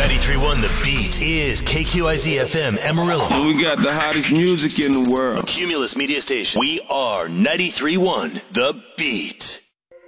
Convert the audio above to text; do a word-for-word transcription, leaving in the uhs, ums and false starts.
ninety-three point one The Beat is K Q I Z F M Amarillo. We got the hottest music in the world. Cumulus Media Station. We are ninety-three point one The Beat.